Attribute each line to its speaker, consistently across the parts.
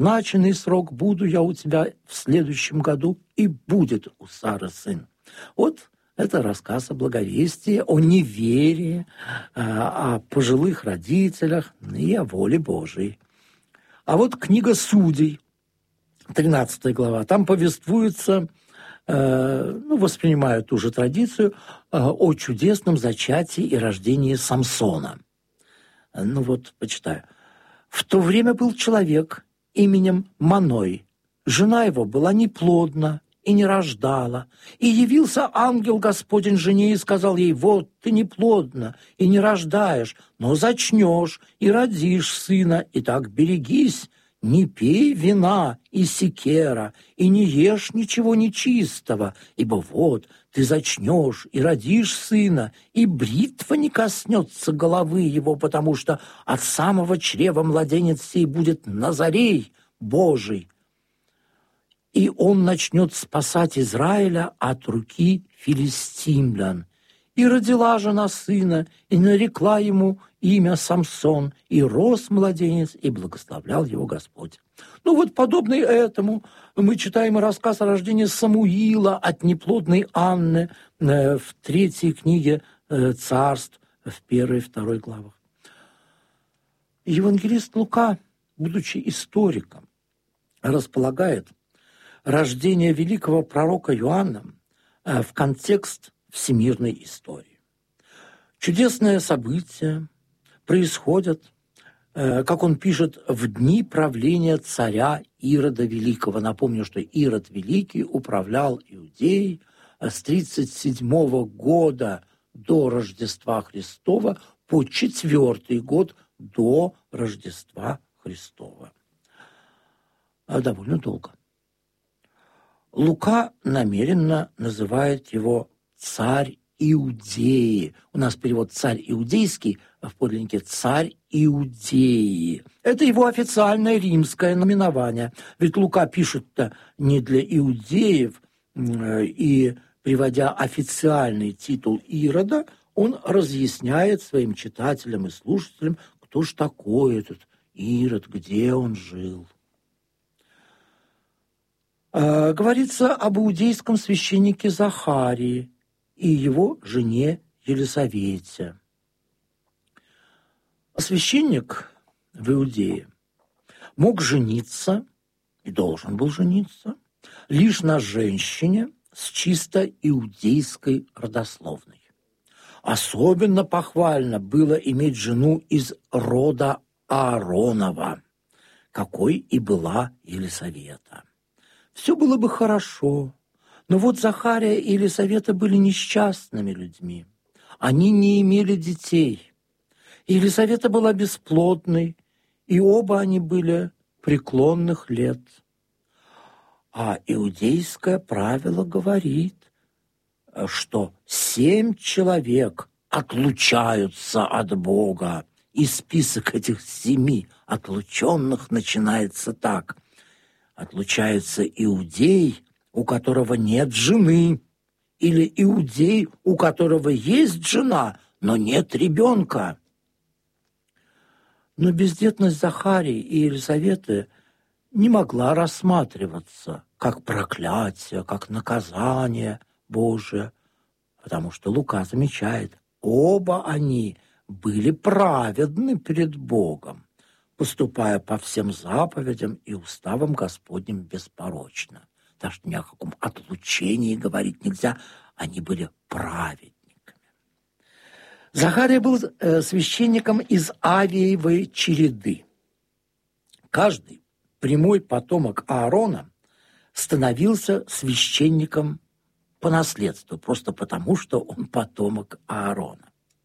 Speaker 1: назначенный срок буду я у тебя в следующем году, и будет у Сары сын». Вот это рассказ о благовестии, о неверии, о пожилых родителях и о воле Божией. А вот книга Судей, 13 глава, там повествуется, воспринимают ту же традицию, о чудесном зачатии и рождении Самсона. Почитаю. «В то время был человек именем Маной. Жена его была неплодна и не рождала. И явился ангел Господень жене и сказал ей: вот ты неплодна и не рождаешь, но зачнешь и родишь сына, и так берегись, не пей вина и секера, и не ешь ничего нечистого, ибо вот ты зачнешь и родишь сына, и бритва не коснется головы его, потому что от самого чрева младенец сей будет Назарей Божий, и он начнет спасать Израиля от руки филистимлян. И родила жена сына, и нарекла ему имя Самсон, и рос младенец, и благословлял его Господь». Подобный этому мы читаем рассказ о рождении Самуила от неплодной Анны в 3 книге Царств, в 1 и 2 главах. Евангелист Лука, будучи историком, располагает рождение великого пророка Иоанна в контекст всемирной истории. Чудесное событие происходит, как он пишет, в дни правления царя Ирода Великого. Напомню, что Ирод Великий управлял Иудеей с 37 года до Рождества Христова по 4-й год до Рождества Христова. Довольно долго. Лука намеренно называет его «царь Иудеи». У нас перевод «царь иудейский», а в подлиннике «царь Иудеи». Это его официальное римское наименование. Ведь Лука пишет-то не для иудеев, и, приводя официальный титул Ирода, он разъясняет своим читателям и слушателям, кто ж такой этот Ирод, где он жил. Говорится об иудейском священнике Захарии и его жене Елисавете. Священник в Иудее мог жениться и должен был жениться лишь на женщине с чисто иудейской родословной. Особенно похвально было иметь жену из рода Ааронова, какой и была Елисавета. Все было бы хорошо, но вот Захария и Елисавета были несчастными людьми. Они не имели детей. Елисавета была бесплодной, и оба они были преклонных лет. А иудейское правило говорит, что 7 человек отлучаются от Бога, и список этих 7 отлученных начинается так. Отлучается иудей, у которого нет жены, или иудей, у которого есть жена, но нет ребенка. Но бездетность Захарии и Елизаветы не могла рассматриваться как проклятие, как наказание Божие, потому что Лука замечает, оба они были праведны перед Богом, поступая по всем заповедям и уставам Господним беспорочно. Так что ни о каком отлучении говорить нельзя, они были праведниками. Захария был священником из Авиевой череды. Каждый прямой потомок Аарона становился священником по наследству, просто потому, что он потомок Аарона.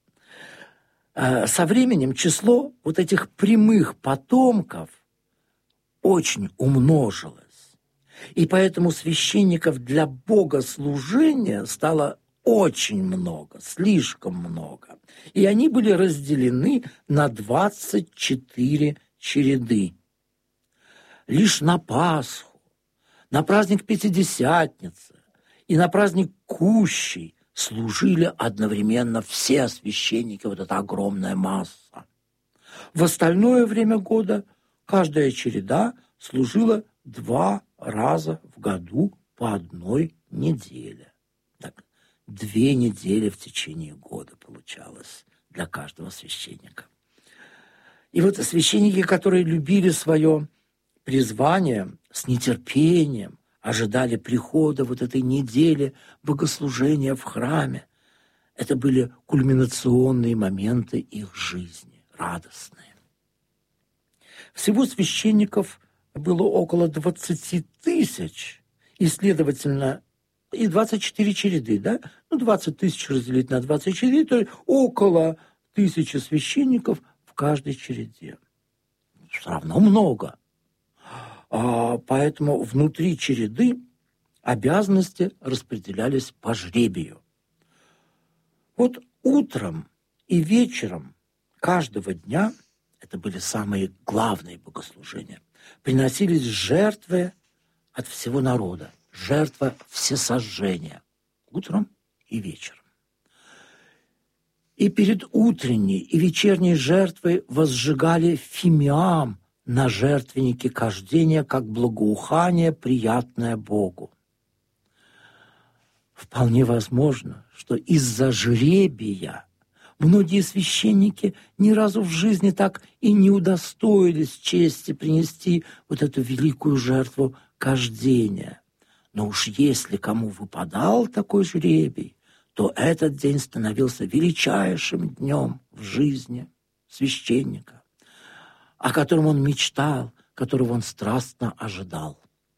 Speaker 1: Со временем число вот этих прямых потомков очень умножилось. И поэтому священников для богослужения стало очень много, слишком много. И они были разделены на 24 череды. Лишь на Пасху, на праздник Пятидесятницы и на праздник Кущей служили одновременно все священники, вот эта огромная масса. В остальное время года каждая череда служила 2 раза в году по 1 неделе. Так, 2 недели в течение года получалось для каждого священника. И вот священники, которые любили свое призвание, с нетерпением ожидали прихода вот этой недели богослужения в храме. Это были кульминационные моменты их жизни, радостные. Всего священников было около 20 тысяч, и, следовательно, и 24 череды, да? 20 тысяч разделить на 24, то есть около 1000 священников в каждой череде. Все равно много. Поэтому внутри череды обязанности распределялись по жребию. Вот утром и вечером каждого дня, это были самые главные богослужения, приносились жертвы от всего народа, жертва всесожжения, утром и вечером. И перед утренней и вечерней жертвой возжигали фимиам на жертвеннике кождения, как благоухание, приятное Богу. Вполне возможно, что из-за жребия многие священники ни разу в жизни так и не удостоились чести принести вот эту великую жертву кождения. Но уж если кому выпадал такой жребий, то этот день становился величайшим днем в жизни священника, о котором он мечтал, которого он страстно ожидал.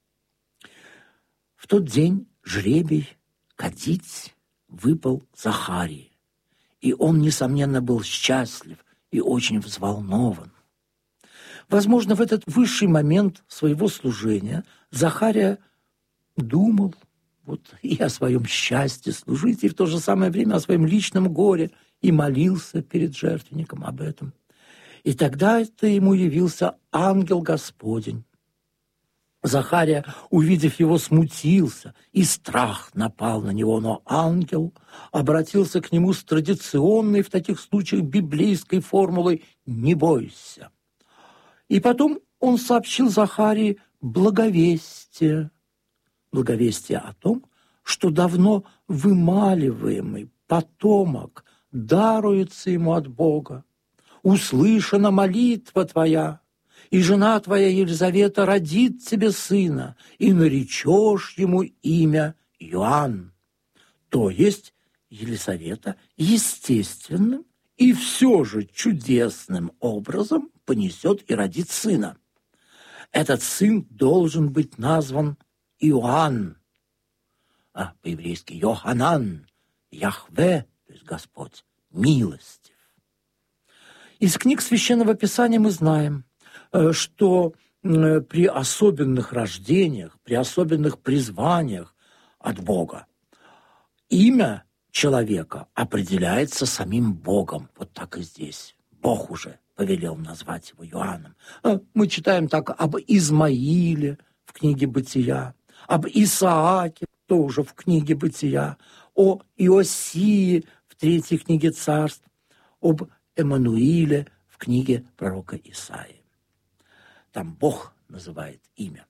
Speaker 1: В тот день жребий кадить выпал Захарии, и он, несомненно, был счастлив и очень взволнован. Возможно, в этот высший момент своего служения Захария думал и о своем счастье служить, и в то же самое время о своем личном горе, и молился перед жертвенником об этом. И тогда это ему явился ангел Господень. Захария, увидев его, смутился, и страх напал на него, но ангел обратился к нему с традиционной в таких случаях библейской формулой «не бойся». И потом он сообщил Захарии благовестие о том, что давно вымаливаемый потомок даруется ему от Бога. «Услышана молитва твоя, и жена твоя Елизавета родит тебе сына, и наречешь ему имя Иоанн». То есть Елизавета естественным и все же чудесным образом понесет и родит сына. Этот сын должен быть назван Иоанн, по-еврейски Йоханан, Яхве, то есть Господь, милостив. Из книг Священного Писания мы знаем, что при особенных рождениях, при особенных призваниях от Бога имя человека определяется самим Богом. Вот так и здесь. Бог уже повелел назвать его Иоанном. Мы читаем так об Измаиле в книге «Бытия», об Исааке тоже в книге «Бытия», о Иосии в 3 книге Царств, об Эммануиле в книге пророка Исаии. Там Бог называет имя.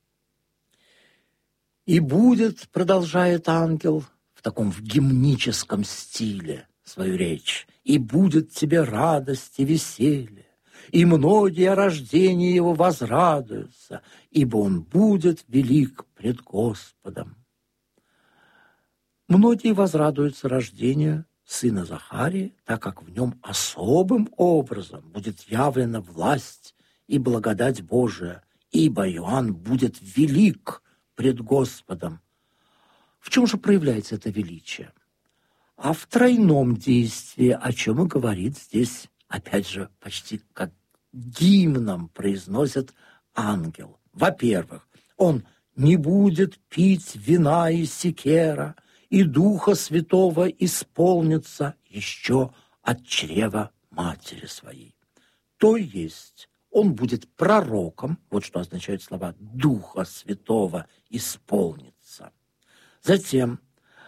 Speaker 1: «И будет, — продолжает ангел в таком гимническом стиле свою речь, — и будет тебе радость и веселье, и многие о рождении его возрадуются, ибо он будет велик пред Господом». Многие возрадуются рождению сына Захарии, так как в нем особым образом будет явлена власть и благодать Божия, ибо Иоанн будет велик пред Господом. В чем же проявляется это величие? А в тройном действии, о чем и говорит здесь, опять же, почти как гимном произносит ангел. Во-первых, он не будет пить вина и секера, и Духа Святого исполнится еще от чрева матери своей. То есть он будет пророком, вот что означают слова «Духа Святого исполнится». Затем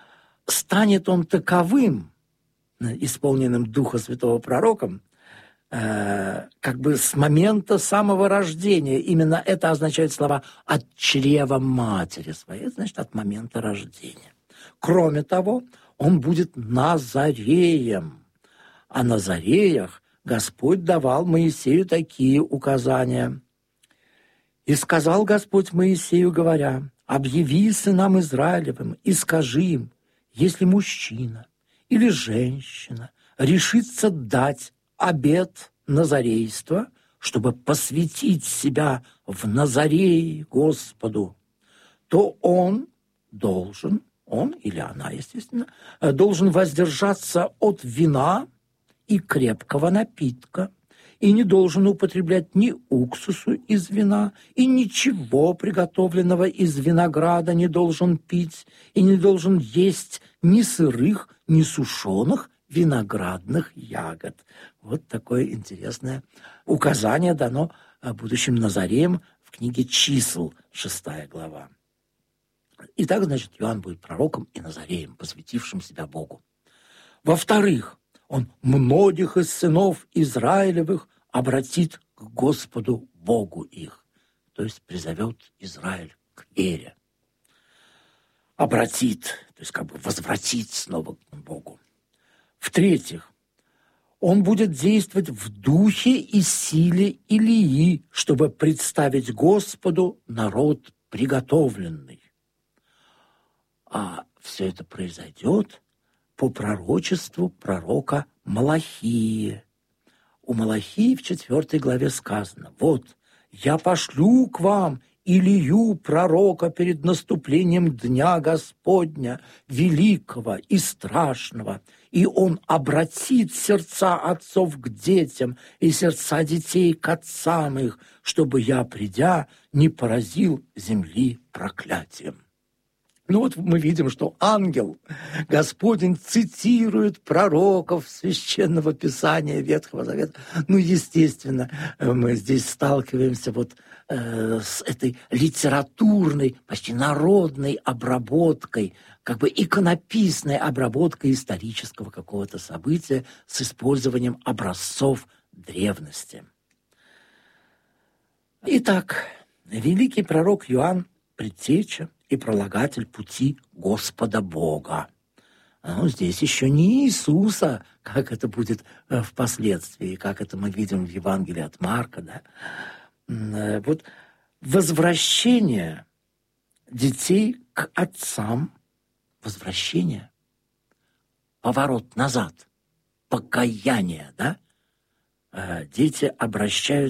Speaker 1: станет он таковым, исполненным Духа Святого пророком, как бы с момента самого рождения. Именно это означает слова «от чрева матери своей», это значит, от момента рождения. Кроме того, он будет Назареем. О Назареях Господь давал Моисею такие указания. «И сказал Господь Моисею, говоря, объяви сынам Израилевым и скажи им, если мужчина или женщина решится дать обет назарейства, чтобы посвятить себя в Назарее Господу, то он или она, естественно, должен воздержаться от вина и крепкого напитка, и не должен употреблять ни уксусу из вина, и ничего приготовленного из винограда не должен пить, и не должен есть ни сырых, ни сушеных виноградных ягод. Вот такое интересное указание дано будущим Назареям в книге «Чисел», 6 глава. Итак, значит, Иоанн будет пророком и Назареем, посвятившим себя Богу. Во-вторых, он многих из сынов Израилевых обратит к Господу Богу их, то есть призовет Израиль к вере. Обратит, то есть как бы возвратит снова к Богу. В-третьих, он будет действовать в духе и силе Илии, чтобы представить Господу народ приготовленный. А все это произойдет по пророчеству пророка Малахии. У Малахии в 4 главе сказано: «Вот, я пошлю к вам Илию, пророка, перед наступлением Дня Господня, великого и страшного, и он обратит сердца отцов к детям и сердца детей к отцам их, чтобы я, придя, не поразил земли проклятием». Ну вот мы видим, что ангел Господень цитирует пророков Священного Писания Ветхого Завета. Ну, естественно, мы здесь сталкиваемся вот с этой литературной, почти народной обработкой, как бы иконописной обработкой исторического какого-то события с использованием образцов древности. Итак, великий пророк Иоанн – предтеча и пролагатель пути Господа Бога. Ну, здесь еще не Иисуса, как это будет впоследствии, как это мы видим в Евангелии от Марка. Да? Вот возвращение детей к отцам, возвращение, поворот назад, покаяние, да? Дети обращаются